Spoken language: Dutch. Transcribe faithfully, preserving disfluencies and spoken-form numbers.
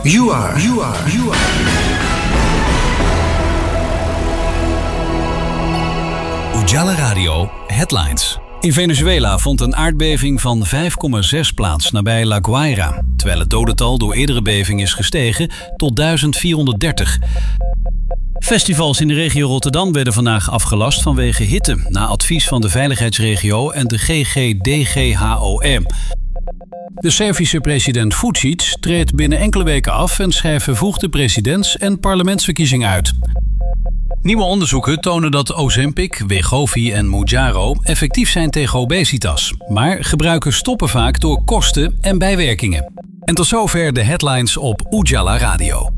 You are. You are. You are. Ujala Radio Headlines. In Venezuela vond een aardbeving van vijf komma zes plaats nabij La Guaira, terwijl het dodental door eerdere beving is gestegen tot duizend vierhonderddertig. Festivals in de regio Rotterdam werden vandaag afgelast vanwege hitte, na advies van de veiligheidsregio en de G G D G H O M. De Servische president Vučić treedt binnen enkele weken af en schrijft vervroegde presidents- en parlementsverkiezingen uit. Nieuwe onderzoeken tonen dat Ozempic, Wegovy en Mounjaro effectief zijn tegen obesitas. Maar gebruikers stoppen vaak door kosten en bijwerkingen. En tot zover de headlines op Ujala Radio.